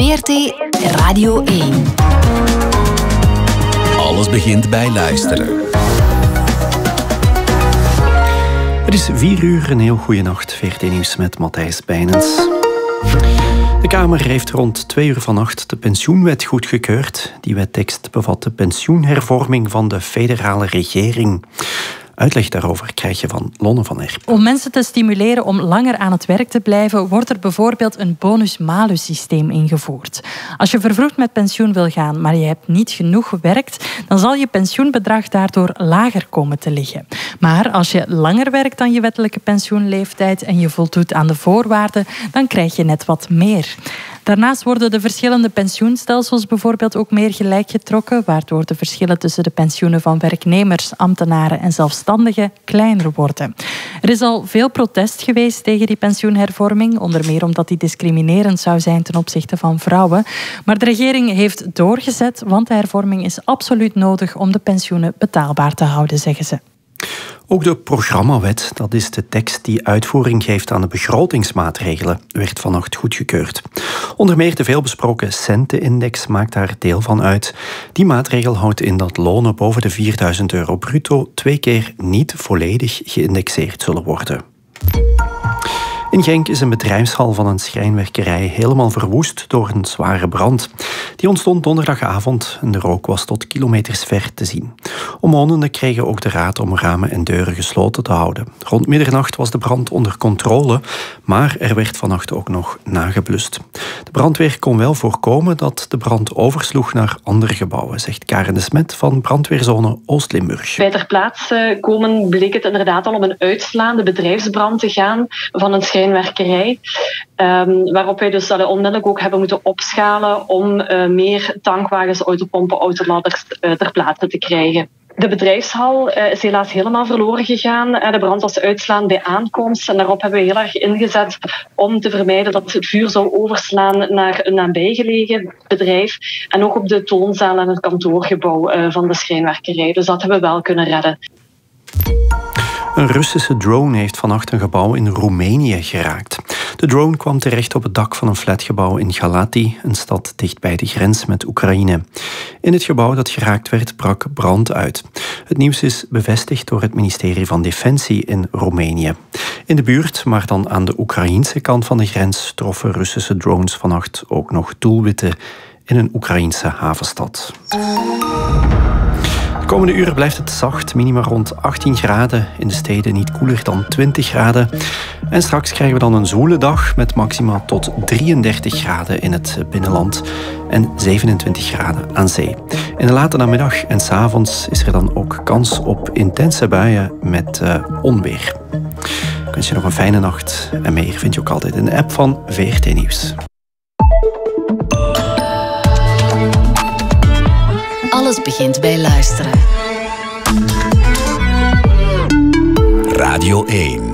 VRT Radio 1. Alles begint bij luisteren. Het is 4 uur, een heel goede nacht. VRT Nieuws met Matthijs Bijnens. De Kamer heeft rond 2 uur vannacht de pensioenwet goedgekeurd. Die wettekst bevat de pensioenhervorming van de federale regering. Uitleg daarover krijg je van Lonne van Erp. Om mensen te stimuleren om langer aan het werk te blijven, wordt er bijvoorbeeld een bonus-malus-systeem ingevoerd. Als je vervroegd met pensioen wil gaan, maar je hebt niet genoeg gewerkt, dan zal je pensioenbedrag daardoor lager komen te liggen. Maar als je langer werkt dan je wettelijke pensioenleeftijd en je voldoet aan de voorwaarden, dan krijg je net wat meer. Daarnaast worden de verschillende pensioenstelsels bijvoorbeeld ook meer gelijk getrokken, waardoor de verschillen tussen de pensioenen van werknemers, ambtenaren en zelfstandigen kleiner worden. Er is al veel protest geweest tegen die pensioenhervorming, onder meer omdat die discriminerend zou zijn ten opzichte van vrouwen. Maar de regering heeft doorgezet, want de hervorming is absoluut nodig om de pensioenen betaalbaar te houden, zeggen ze. Ook de programmawet, dat is de tekst die uitvoering geeft aan de begrotingsmaatregelen, werd vannacht goedgekeurd. Onder meer de veelbesproken centenindex maakt daar deel van uit. Die maatregel houdt in dat lonen boven de €4.000 bruto 2 keer niet volledig geïndexeerd zullen worden. In Genk is een bedrijfshal van een schrijnwerkerij helemaal verwoest door een zware brand. Die ontstond donderdagavond en de rook was tot kilometers ver te zien. Omwonenden kregen ook de raad om ramen en deuren gesloten te houden. Rond middernacht was de brand onder controle, maar er werd vannacht ook nog nageblust. De brandweer kon wel voorkomen dat de brand oversloeg naar andere gebouwen, zegt Karen de Smet van brandweerzone Oost-Limburg. Bij ter plaatse komen bleek het inderdaad al om een uitslaande bedrijfsbrand te gaan van een schrijnwerkerij, waarop wij dus onmiddellijk ook hebben moeten opschalen om meer tankwagens, autopompen, autoladders ter plaatse te krijgen. De bedrijfshal is helaas helemaal verloren gegaan. De brand was uitslaan bij aankomst en daarop hebben we heel erg ingezet om te vermijden dat het vuur zou overslaan naar een nabijgelegen bedrijf en ook op de toonzaal en het kantoorgebouw van de schrijnwerkerij. Dus dat hebben we wel kunnen redden. Een Russische drone heeft vannacht een gebouw in Roemenië geraakt. De drone kwam terecht op het dak van een flatgebouw in Galati, een stad dicht bij de grens met Oekraïne. In het gebouw dat geraakt werd, brak brand uit. Het nieuws is bevestigd door het ministerie van Defensie in Roemenië. In de buurt, maar dan aan de Oekraïense kant van de grens, troffen Russische drones vannacht ook nog doelwitten in een Oekraïense havenstad. De komende uren blijft het zacht, minima rond 18 graden. In de steden niet koeler dan 20 graden. En straks krijgen we dan een zwoele dag met maxima tot 33 graden in het binnenland en 27 graden aan zee. In de late namiddag en 's avonds is er dan ook kans op intense buien met onweer. Ik wens je nog een fijne nacht en meer vind je ook altijd in de app van VRT Nieuws. Alles begint bij luisteren. Radio 1.